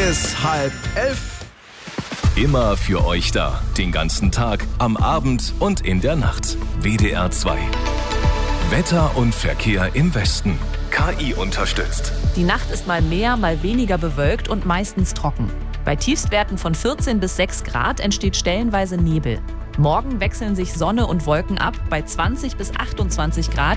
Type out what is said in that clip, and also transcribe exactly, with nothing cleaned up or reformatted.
ist halb elf. Immer für euch da. Den ganzen Tag, am Abend und in der Nacht. W D R zwei. Wetter und Verkehr im Westen. K I unterstützt. Die Nacht ist mal mehr, mal weniger bewölkt und meistens trocken. Bei Tiefstwerten von vierzehn bis sechs Grad entsteht stellenweise Nebel. Morgen wechseln sich Sonne und Wolken ab bei zwanzig bis achtundzwanzig Grad.